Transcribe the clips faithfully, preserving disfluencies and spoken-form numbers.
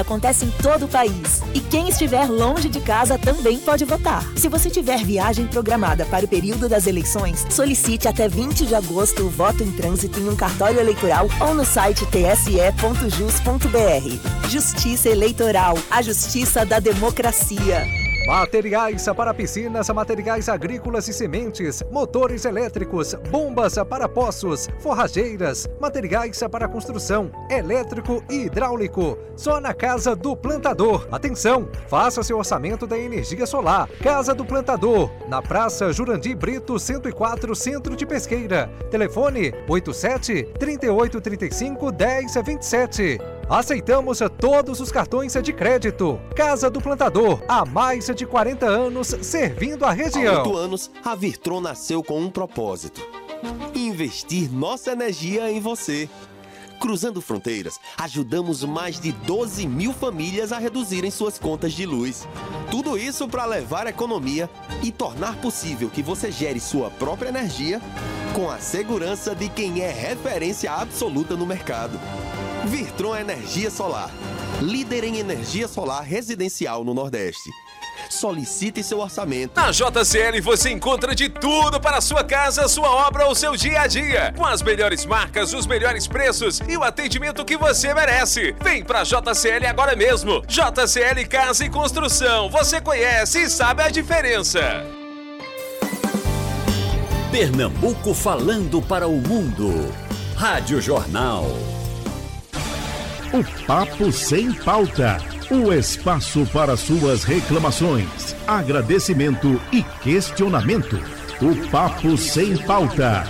Acontece em todo o país. E quem estiver longe de casa também pode votar. Se você tiver viagem programada para o período das eleições, solicite até vinte de agosto o voto em trânsito em um cartório eleitoral ou no site t s e ponto jus ponto b r. Justiça Eleitoral, a justiça da democracia. Materiais para piscinas, materiais agrícolas e sementes, motores elétricos, bombas para poços, forrageiras, materiais para construção, elétrico e hidráulico. Só na Casa do Plantador. Atenção, faça seu orçamento da energia solar. Casa do Plantador, na Praça Jurandir Brito, cento e quatro, Centro de Pesqueira. Telefone oito sete, três oito três cinco, um zero dois sete. Aceitamos todos os cartões de crédito. Casa do Plantador, há mais de quarenta anos servindo a região. Há oito anos, a Virtron nasceu com um propósito: investir nossa energia em você. Cruzando fronteiras, ajudamos mais de doze mil famílias a reduzirem suas contas de luz. Tudo isso para levar economia e tornar possível que você gere sua própria energia com a segurança de quem é referência absoluta no mercado. Virtron Energia Solar, líder em energia solar residencial no Nordeste. Solicite seu orçamento. Na J C L você encontra de tudo para a sua casa, sua obra ou seu dia a dia. Com as melhores marcas, os melhores preços e o atendimento que você merece. Vem pra J C L agora mesmo. J C L Casa e Construção. Você conhece e sabe a diferença. Pernambuco falando para o mundo. Rádio Jornal. O Papo Sem Pauta. O espaço para suas reclamações, agradecimento e questionamento. O Papo Sem Pauta.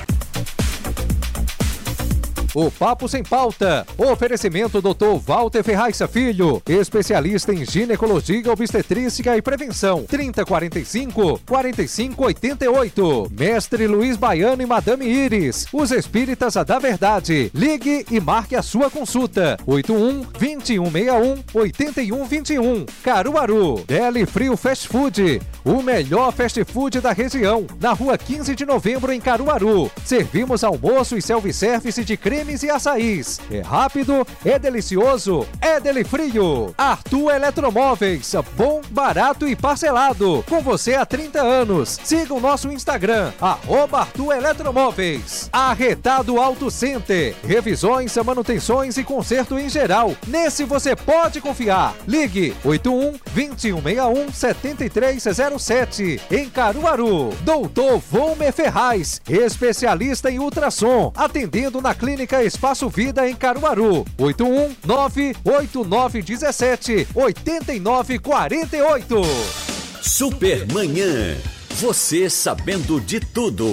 O Papo Sem Pauta. Oferecimento doutor Walter Ferraz Filho, especialista em ginecologia, obstetrícia e prevenção. trinta, quarenta e cinco, quarenta e cinco, oitenta e oito. Mestre Luiz Baiano e Madame Iris, os espíritas da verdade. Ligue e marque a sua consulta. oito um, vinte e um sessenta e um, oitenta e um vinte e um. Caruaru. Deli Frio Fast Food, o melhor fast food da região. Na rua quinze de novembro, em Caruaru. Servimos almoço e self-service de creme e açaís. É rápido, é delicioso, é Deli Frio. Arthur Eletromóveis, bom, barato e parcelado. Com você há trinta anos. Siga o nosso Instagram, arroba Arthur Eletromóveis. Arretado Auto Center, revisões, manutenções e conserto em geral. Nesse você pode confiar. Ligue oito um, vinte e um sessenta e um, setenta e três zero sete. Em Caruaru. Doutor Volmer Ferraz, especialista em ultrassom, atendendo na clínica Espaço Vida em Caruaru. oito um nove oito nove um sete oito nove quatro oito. Supermanhã. Você sabendo de tudo.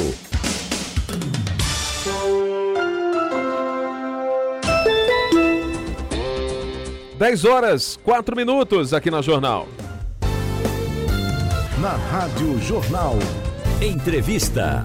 dez horas, quatro minutos aqui na Jornal. Na Rádio Jornal. Entrevista.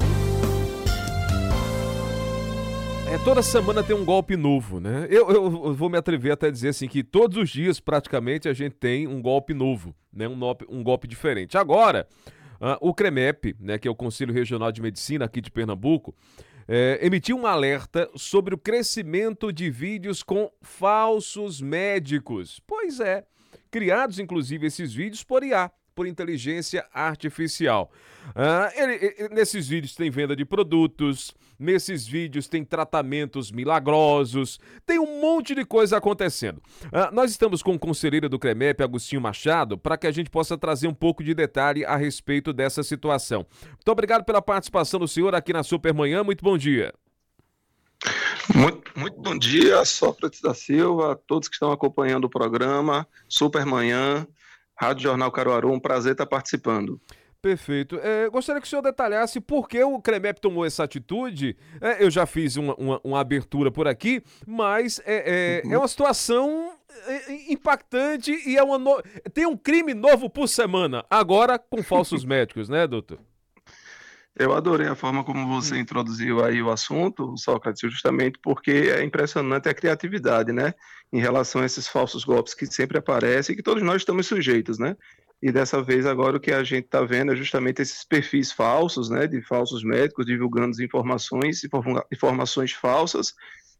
É, toda semana tem um golpe novo, né? Eu, eu, eu vou me atrever até a dizer assim que todos os dias praticamente a gente tem um golpe novo, né? Um, no, um golpe diferente. Agora, uh, o CREMEP, né, que é o Conselho Regional de Medicina aqui de Pernambuco, é, emitiu um alerta sobre o crescimento de vídeos com falsos médicos. Pois é, criados inclusive esses vídeos por I A, por inteligência artificial. Ah, ele, ele, nesses vídeos tem venda de produtos, nesses vídeos tem tratamentos milagrosos, tem um monte de coisa acontecendo. Ah, nós estamos com o conselheiro do CREMEP, Agostinho Machado, para que a gente possa trazer um pouco de detalhe a respeito dessa situação. Muito obrigado pela participação do senhor aqui na Supermanhã, muito bom dia. Muito, muito bom dia, Sócrates da Silva, a todos que estão acompanhando o programa Supermanhã, Rádio Jornal Caruaru, um prazer estar participando. Perfeito. É, gostaria que o senhor detalhasse por que o CREMEP tomou essa atitude. É, eu já fiz uma, uma, uma abertura por aqui, mas é, é, uhum. é uma situação impactante e é uma no... tem um crime novo por semana, agora com falsos médicos, né, doutor? Eu adorei a forma como você introduziu aí o assunto, Sócrates, justamente porque é impressionante a criatividade, né, em relação a esses falsos golpes que sempre aparecem e que todos nós estamos sujeitos, né, e dessa vez agora o que a gente está vendo é justamente esses perfis falsos, né, de falsos médicos divulgando informações, informações falsas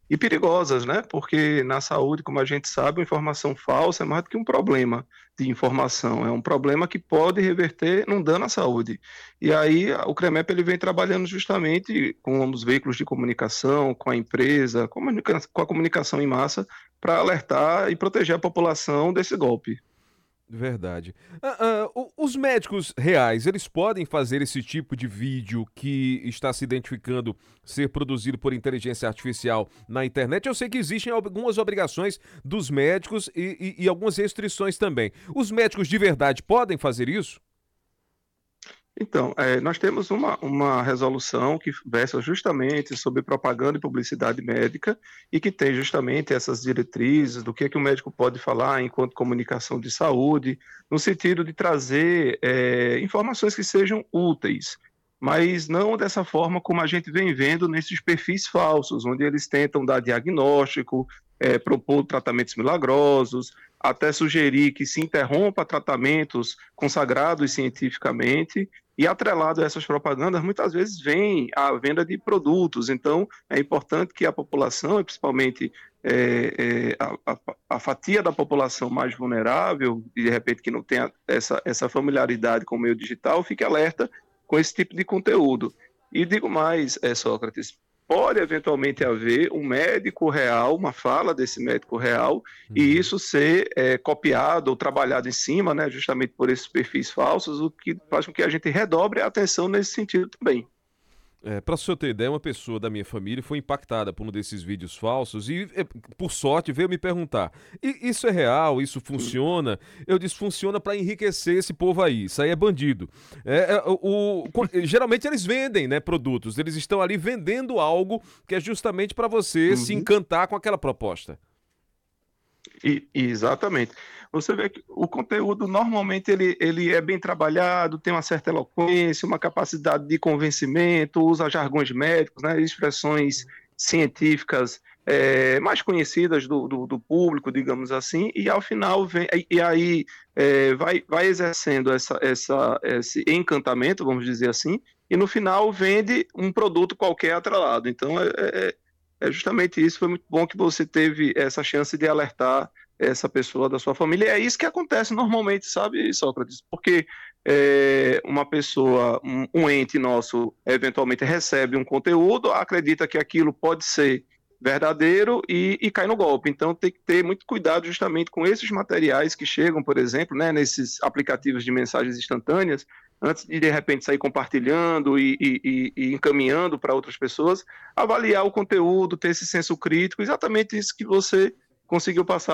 e perigosas, né? Porque na saúde, como a gente sabe, a informação falsa é mais do que um problema de informação, é um problema que pode reverter num dano à saúde. E aí o CREMEP ele vem trabalhando justamente com os veículos de comunicação, com a empresa, com a comunicação em massa, para alertar e proteger a população desse golpe. Verdade. Ah, ah, o- os médicos reais, eles podem fazer esse tipo de vídeo que está se identificando ser produzido por inteligência artificial na internet? Eu sei que existem algumas obrigações dos médicos e, e- e algumas restrições também. Os médicos de verdade podem fazer isso? Então, eh, nós temos uma, uma resolução que versa justamente sobre propaganda e publicidade médica e que tem justamente essas diretrizes do que é que o médico pode falar enquanto comunicação de saúde, no sentido de trazer eh, informações que sejam úteis, mas não dessa forma como a gente vem vendo nesses perfis falsos, onde eles tentam dar diagnóstico, eh, propor tratamentos milagrosos, até sugerir que se interrompa tratamentos consagrados cientificamente. E atrelado a essas propagandas, muitas vezes vem a venda de produtos. Então, é importante que a população, e principalmente é, é, a, a, a fatia da população mais vulnerável, e de repente que não tenha essa, essa familiaridade com o meio digital, fique alerta com esse tipo de conteúdo. E digo mais, é, Sócrates, pode eventualmente haver um médico real, uma fala desse médico real, e isso ser é, copiado ou trabalhado em cima, né, justamente por esses perfis falsos, o que faz com que a gente redobre a atenção nesse sentido também. É, para o senhor ter ideia, uma pessoa da minha família foi impactada por um desses vídeos falsos e, é, por sorte, veio me perguntar: "E isso é real? Isso funciona?" Eu disse: funciona para enriquecer esse povo aí. Isso aí é bandido. É, é, o, o- geralmente eles vendem, né, produtos. Eles estão ali vendendo algo que é justamente para você se Uhum. encantar com aquela proposta. E, exatamente. Você vê que o conteúdo normalmente ele, ele é bem trabalhado, tem uma certa eloquência, uma capacidade de convencimento, usa jargões médicos, né, expressões científicas é, mais conhecidas do, do, do público, digamos assim, e ao final vem, e, e aí é, vai, vai exercendo essa, essa, esse encantamento, vamos dizer assim, e no final vende um produto qualquer atrelado. Então é, é, é justamente isso. Foi muito bom que você teve essa chance de alertar essa pessoa da sua família. É isso que acontece normalmente, sabe, Sócrates? Porque é, uma pessoa, um, um ente nosso, eventualmente recebe um conteúdo, acredita que aquilo pode ser verdadeiro e, e cai no golpe. Então tem que ter muito cuidado justamente com esses materiais que chegam, por exemplo, né, nesses aplicativos de mensagens instantâneas, antes de de repente sair compartilhando e, e, e- e encaminhando para outras pessoas, avaliar o conteúdo, ter esse senso crítico, exatamente isso que você conseguiu passar